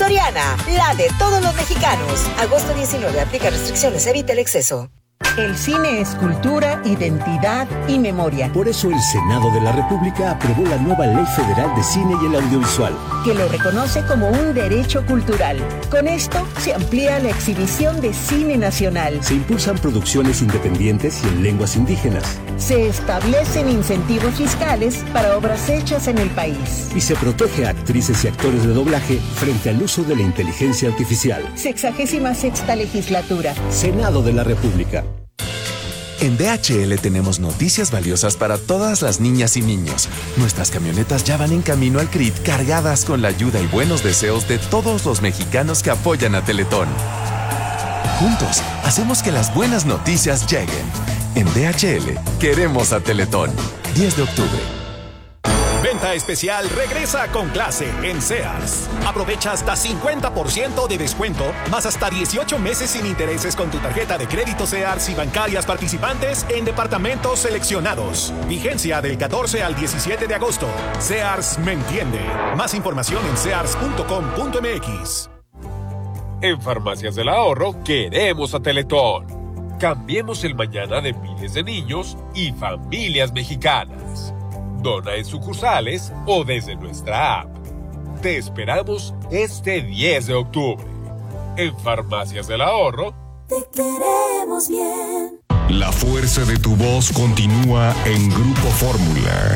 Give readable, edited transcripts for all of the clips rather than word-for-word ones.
Soriana, la de todos los mexicanos. Agosto 19, aplica restricciones, evita el exceso. El cine es cultura, identidad y memoria. Por eso el Senado de la República aprobó la nueva Ley Federal de Cine y el Audiovisual, que lo reconoce como un derecho cultural. Con esto se amplía la exhibición de cine nacional. Se impulsan producciones independientes y en lenguas indígenas. Se establecen incentivos fiscales para obras hechas en el país. Y se protege a actrices y actores de doblaje frente al uso de la inteligencia artificial. 66ª legislatura. Senado de la República. En DHL tenemos noticias valiosas para todas las niñas y niños. Nuestras camionetas ya van en camino al CRIT cargadas con la ayuda y buenos deseos de todos los mexicanos que apoyan a Teletón. Juntos, hacemos que las buenas noticias lleguen. En DHL, queremos a Teletón. 10 de octubre. Venta especial regresa con clase en Sears. Aprovecha hasta 50% de descuento, más hasta 18 meses sin intereses con tu tarjeta de crédito Sears y bancarias participantes en departamentos seleccionados. Vigencia del 14 al 17 de agosto. Sears me entiende. Más información en sears.com.mx. En Farmacias del Ahorro queremos a Teletón. Cambiemos el mañana de miles de niños y familias mexicanas. Dona en sucursales o desde nuestra app. Te esperamos este 10 de octubre. En Farmacias del Ahorro. Te queremos bien. La fuerza de tu voz continúa en Grupo Fórmula.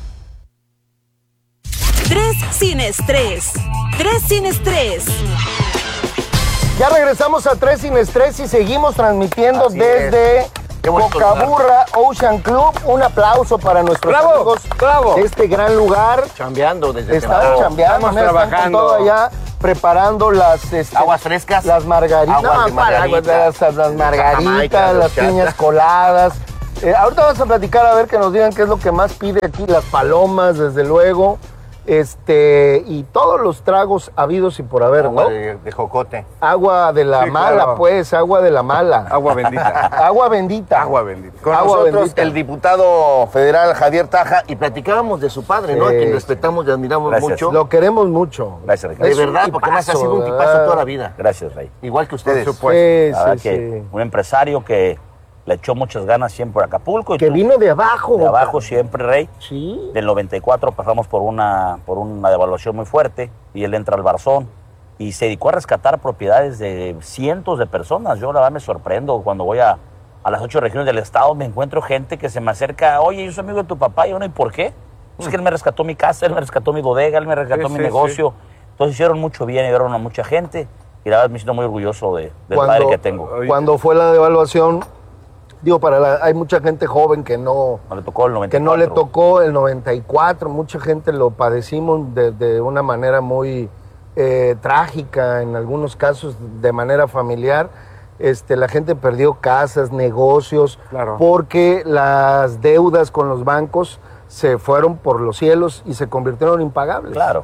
3 sin estrés. 3 sin estrés. Ya regresamos a 3 sin estrés y seguimos transmitiendo desde Bocaburra Ocean Club. Un aplauso para nuestros amigos de este gran lugar. Chambeando desde Están chambeando, estamos trabajando. Están con todo allá preparando las aguas frescas, las margaritas, las margaritas, las piñas coladas. Ahorita vamos a platicar a ver que nos digan qué es lo que más pide aquí, las palomas, desde luego. Y todos los tragos habidos y por haber, agua, ¿no? De jocote. Agua de la mala, claro. Pues, agua de la mala. Agua bendita. Agua bendita. Agua bendita. Con agua nosotros bendita. El diputado federal Javier Taja, y platicábamos de su padre, ¿no? A quien respetamos y admiramos mucho. Lo queremos mucho. Gracias, Rey. De verdad, porque más ha sido un tipazo toda la vida. Gracias, Rey. Igual que ustedes. Por supuesto. Sí. Un empresario que le echó muchas ganas siempre a Acapulco. Que vino de abajo. De abajo siempre, Rey. Sí. Del 94 pasamos por una devaluación muy fuerte y él entra al Barzón y se dedicó a rescatar propiedades de cientos de personas. Yo la verdad me sorprendo cuando voy a las 8 regiones del estado, me encuentro gente que se me acerca, oye, yo soy amigo de tu papá, y yo no, ¿y por qué? Es que él me rescató mi casa, él me rescató mi bodega, él me rescató mi negocio. Entonces hicieron mucho bien, ayudaron a mucha gente y la verdad me siento muy orgulloso del padre que tengo. Cuando fue la devaluación, digo, hay mucha gente joven que no le tocó el 94. Que no le tocó el 94. Mucha gente lo padecimos de una manera muy trágica, en algunos casos de manera familiar. La gente perdió casas, negocios, claro, porque las deudas con los bancos se fueron por los cielos y se convirtieron en impagables. Claro.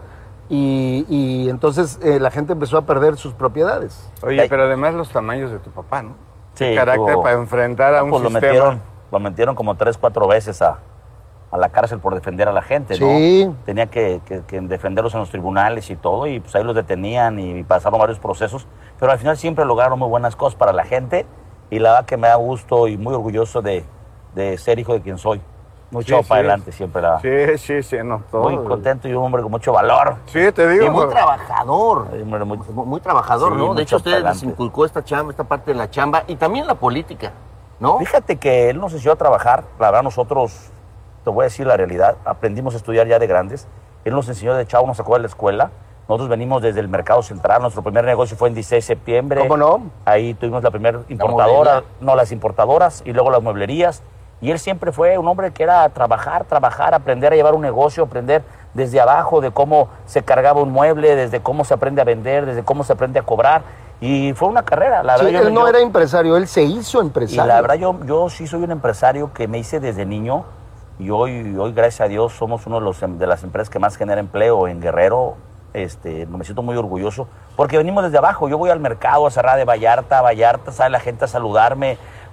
Y entonces la gente empezó a perder sus propiedades. Oye, pero además los tamaños de tu papá, ¿no? Sí, carácter para enfrentar a un sistema. Lo metieron como 3-4 veces a la cárcel por defender a la gente, ¿no? Sí. Tenía que defenderlos en los tribunales y todo, y pues ahí los detenían y pasaron varios procesos, pero al final siempre lograron muy buenas cosas para la gente, y la verdad que me da gusto y muy orgulloso de ser hijo de quien soy. Muy echado para adelante siempre, la verdad. Sí, no, todo. Muy contento y un hombre con mucho valor. Sí, te digo. Y muy trabajador. Muy trabajador, sí, ¿no? De hecho, ustedes talante. les inculcó esta parte de la chamba y también la política, ¿no? Fíjate que él nos enseñó a trabajar. La verdad, nosotros, te voy a decir la realidad, aprendimos a estudiar ya de grandes. Él nos enseñó de chavo, nos sacó de la escuela. Nosotros venimos desde el Mercado Central. Nuestro primer negocio fue en 16 de septiembre. ¿Cómo no? Ahí tuvimos la primera importadora, las importadoras y luego las mueblerías. Y él siempre fue un hombre que era trabajar, aprender a llevar un negocio, aprender desde abajo de cómo se cargaba un mueble, desde cómo se aprende a vender, desde cómo se aprende a cobrar. Y fue una carrera. La verdad, él no era empresario, él se hizo empresario. Y la verdad, yo sí soy un empresario que me hice desde niño. Y hoy gracias a Dios, somos uno de las empresas que más genera empleo en Guerrero. Me siento muy orgulloso porque venimos desde abajo. Yo voy al mercado a Cerrada de Vallarta, sale la gente a saludarme.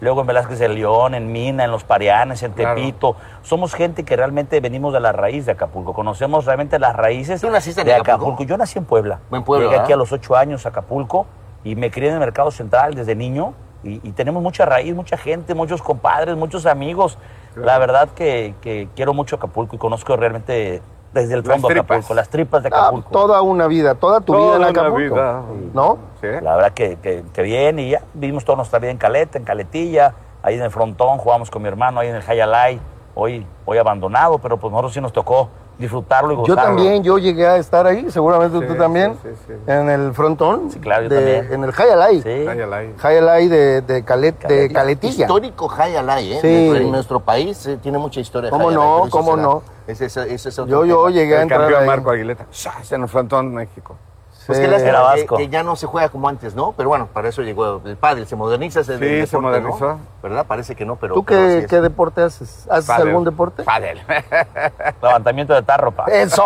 luego en Velázquez de León, en Mina, en Los Parianes, en Tepito. Somos gente que realmente venimos de la raíz de Acapulco, conocemos realmente las raíces ¿Tú naciste de en Acapulco? Yo nací en Puebla. En Puebla, llegué aquí ¿verdad? a los 8 años a Acapulco y me crié en el Mercado Central desde niño y tenemos mucha raíz, mucha gente, muchos compadres, muchos amigos. La verdad que quiero mucho Acapulco y conozco realmente desde el fondo Acapulco, las tripas de Acapulco. Toda una vida, toda tu vida en Acapulco, ¿no? Sí. La verdad que bien, y ya vivimos toda nuestra vida en Caleta, en Caletilla, ahí en el frontón, jugamos con mi hermano ahí en el Hayalay, hoy abandonado, pero pues nosotros sí nos tocó disfrutarlo y gozarlo. Yo también, yo llegué a estar ahí, seguramente tú también, en el frontón. Sí, claro, yo también. En el Hayalay. Sí. Hayalay de Caletilla. Histórico Hayalay, ¿eh? Sí. En nuestro país tiene mucha historia. ¿Cómo Hayalay, no? pero eso ¿Cómo será- no? Ese es otro Yo tema. llegué a entrar ahí. Marco Aguileta, en el frontón México. Pues qué lástima que ya no se juega como antes, ¿no? Pero bueno, para eso llegó el pádel, se moderniza ese deporte, se modernizó. ¿no? ¿Verdad? Parece que no, pero... ¿Tú pero así es. qué deporte haces? ¿Haces Pádel. algún deporte? Pádel. Levantamiento de tarro, pa. ¡Eso!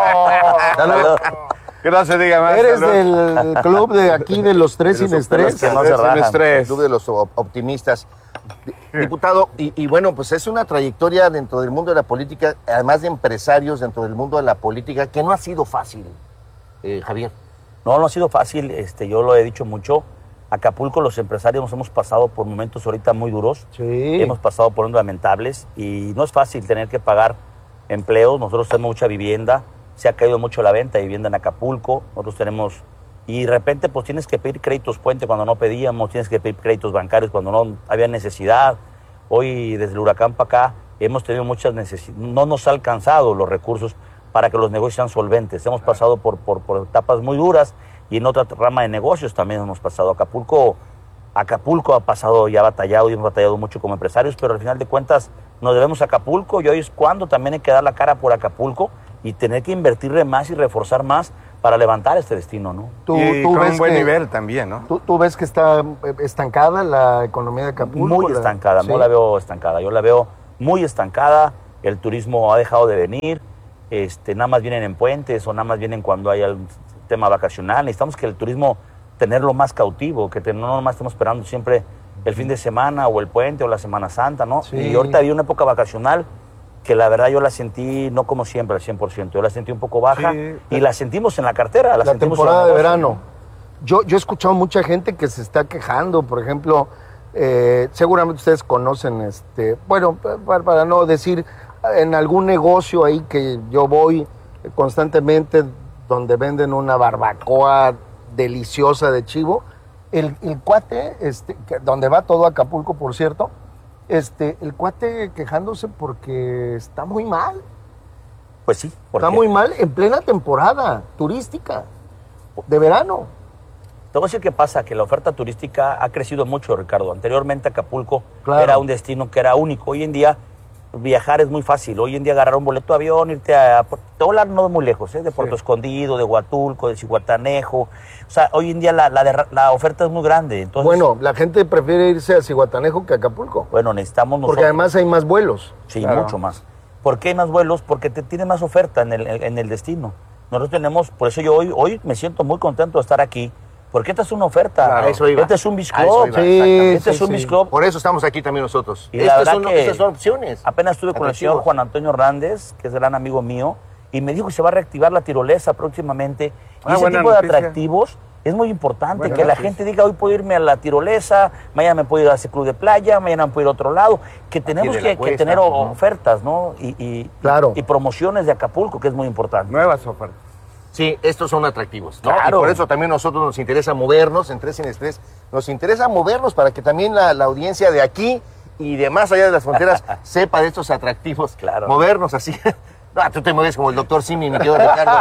Que no se diga más. ¿Eres salud. del club de aquí de los tres sin estrés? que no se rajan. El club de los optimistas. Diputado, y bueno, pues es una trayectoria dentro del mundo de la política, además de empresarios dentro del mundo de la política, que no ha sido fácil, Javier. No ha sido fácil, yo lo he dicho mucho. Acapulco, los empresarios nos hemos pasado por momentos ahorita muy duros. Sí. Hemos pasado por unos lamentables y no es fácil tener que pagar empleos. Nosotros tenemos mucha vivienda, se ha caído mucho la venta de vivienda en Acapulco. Nosotros tenemos, y de repente pues tienes que pedir créditos puente cuando no pedíamos, tienes que pedir créditos bancarios cuando no había necesidad. Hoy desde el huracán para acá hemos tenido muchas necesidades, no nos ha alcanzado los recursos para que los negocios sean solventes. Hemos pasado por etapas muy duras y en otra rama de negocios también hemos pasado. Acapulco ha pasado y ha batallado y hemos batallado mucho como empresarios, pero al final de cuentas nos debemos a Acapulco y hoy es cuando también hay que dar la cara por Acapulco y tener que invertirle más y reforzar más para levantar este destino, ¿no? Y tú con ves un buen que- nivel también, ¿no? ¿Tú ves que está estancada la economía de Acapulco? Muy estancada, ¿Sí? no la veo estancada. Yo la veo muy estancada, el turismo ha dejado de venir, nada más vienen en puentes o nada más vienen cuando hay algún tema vacacional. Necesitamos que el turismo tenerlo más cautivo, que no nomás estemos esperando siempre el fin de semana o el puente o la Semana Santa, ¿no? Sí. Y ahorita había una época vacacional que la verdad yo la sentí no como siempre al 100%, yo la sentí un poco baja y la sentimos en la cartera. La sentimos temporada en de el negocio. verano. Yo he escuchado mucha gente que se está quejando, por ejemplo, seguramente ustedes conocen, bueno, para no decir, en algún negocio ahí que yo voy constantemente, donde venden una barbacoa deliciosa de chivo, el cuate, donde va todo Acapulco, por cierto, el cuate quejándose porque está muy mal. Pues sí. Está muy mal en plena temporada turística de verano. Te voy a decir qué pasa, que la oferta turística ha crecido mucho, Ricardo. Anteriormente Acapulco Claro. era un destino que era único. Hoy en día viajar es muy fácil. Hoy en día agarrar un boleto de avión, irte a... Te voy a hablar no muy lejos, de Puerto Escondido, de Huatulco, de Zihuatanejo. O sea, hoy en día la oferta es muy grande. Entonces, Bueno, la gente prefiere irse a Zihuatanejo que a Acapulco. Bueno, necesitamos nosotros... Porque además hay más vuelos. Sí, mucho más. ¿Por qué hay más vuelos? Porque tiene más oferta en el destino. Nosotros tenemos, por eso yo hoy me siento muy contento de estar aquí, porque esta es una oferta. Claro. A eso iba. Este es un Beach A eso Club. iba, exactamente. Es un Beach Club. Por eso estamos aquí también nosotros. Y la verdad que Estas son opciones. apenas estuve con el señor Juan Antonio Hernández, que es gran amigo mío, y me dijo que se va a reactivar la tirolesa próximamente. Y ese buena tipo de noticia. atractivos es muy importante, Buena que la noticia. gente diga, hoy puedo irme a la tirolesa, mañana me puedo ir a ese club de playa, mañana me puedo ir a otro lado, que tenemos de la que Cuesta, tener ¿no? ofertas, ¿no? Y promociones de Acapulco, que es muy importante. Nuevas ofertas. Sí, estos son atractivos, ¿no? Claro. Y por eso también nosotros nos interesa movernos, en Tres Sin Estrés, nos interesa movernos para que también la audiencia de aquí y de más allá de las fronteras sepa de estos atractivos. Claro. Movernos así. No, tú te mueves como el doctor Simi, mi querido Ricardo.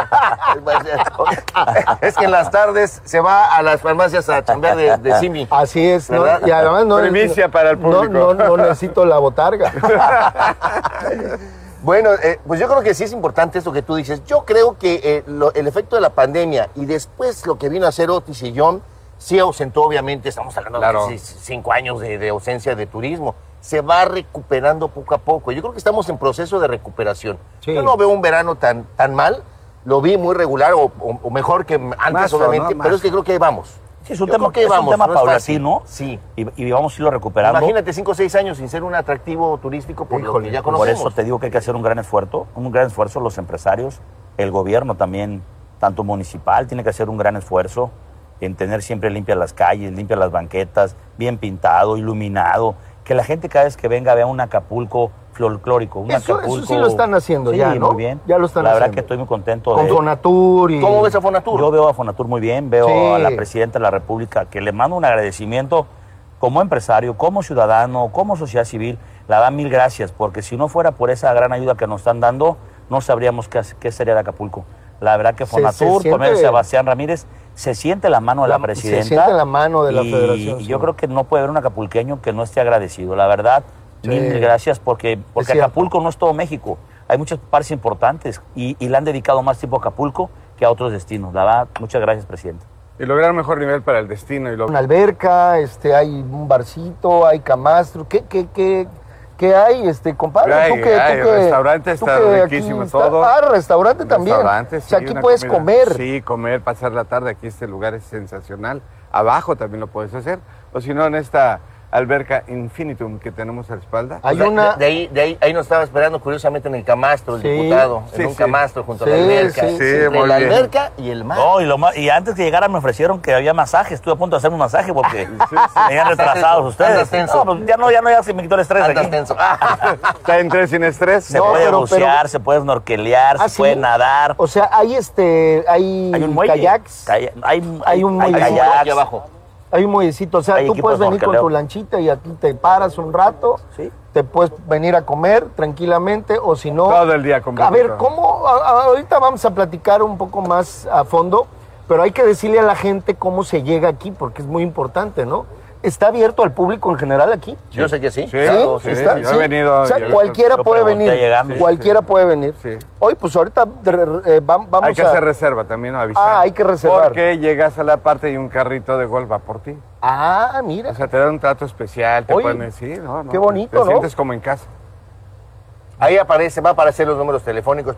Es que en las tardes se va a las farmacias a chambear de Simi. Así es, ¿no? ¿Verdad? Y además no... Primicia para el público. No necesito la botarga. Bueno, pues yo creo que sí es importante esto que tú dices. Yo creo que el efecto de la pandemia y después lo que vino a hacer Otis y John, sí ausentó, obviamente, estamos hablando de 5 años de ausencia de turismo. Se va recuperando poco a poco. Yo creo que estamos en proceso de recuperación. Sí. Yo no veo un verano tan mal. Lo vi muy regular o mejor que antes, Marzo, obviamente, ¿no? pero es que creo que ahí vamos. Sí, es un tema paulatino. Sí. Y vamos a irlo recuperando. Imagínate 5 o 6 años sin ser un atractivo turístico por lo que ya conocemos. Por eso te digo que hay que hacer un gran esfuerzo los empresarios, el gobierno también, tanto municipal, tiene que hacer un gran esfuerzo en tener siempre limpias las calles, limpias las banquetas, bien pintado, iluminado, que la gente cada vez que venga vea un Acapulco folclórico, Eso sí lo están haciendo ya, ¿no? Muy bien. Ya lo están la haciendo. verdad que estoy muy contento. Con Fonatur y... ¿Cómo ves a Fonatur? Yo veo a Fonatur muy bien, veo a la presidenta de la República, que le mando un agradecimiento como empresario, como ciudadano, como sociedad civil. La da mil gracias, porque si no fuera por esa gran ayuda que nos están dando, no sabríamos qué sería de Acapulco. La verdad que Fonatur, por medio de Sebastián Ramírez, se siente la mano de la presidenta. Se siente la mano de la federación. Y yo creo que no puede haber un acapulqueño que no esté agradecido. La verdad, mil gracias, porque Acapulco no es todo México. Hay muchas partes importantes y le han dedicado más tiempo a Acapulco que a otros destinos. La verdad, muchas gracias, presidente. Y lograr un mejor nivel para el destino. Una alberca, hay un barcito, hay camastro. ¿Qué hay, compadre? Hay restaurante, está riquísimo todo. Restaurante también. Restaurante, sí, o sea, aquí puedes comer. Sí, comer, pasar la tarde. Aquí este lugar es sensacional. Abajo también lo puedes hacer. O si no, en esta alberca Infinitum que tenemos a la espalda. Hay ahí nos estaba esperando curiosamente en el camastro, el diputado. En un camastro junto a la alberca. Muy la bien. alberca y el mar. No, y antes que llegara me ofrecieron que había masajes. Estuve a punto de hacer un masaje porque venían retrasados ustedes. No, pues ya se me quitó el estrés aquí. Tenso. ¿Está en tres sin estrés? Se puede bucear, se puede snorkelear, se puede nadar. O sea, hay un muelle. kayaks. Hay un muelle aquí abajo. Hay un muellecito, o sea, tú puedes venir con tu lanchita y aquí te paras un rato, te puedes venir a comer tranquilamente, o si no... Todo el día con A ver, ¿cómo? Ahorita vamos a platicar un poco más a fondo, pero hay que decirle a la gente cómo se llega aquí, porque es muy importante, ¿no? ¿Está abierto al público en general aquí? Yo sé que sí. Sí, yo he venido. O sea, cualquiera puede venir. Cualquiera puede venir. Hoy, pues ahorita vamos a... Hay que hacer reserva también, ¿no? Avisar. Hay que reservar. Porque llegas a la parte y un carrito de golf va por ti. Mira. O sea, te dan un trato especial, te pueden decir, qué bonito, te sientes como en casa. Ahí va a aparecer los números telefónicos.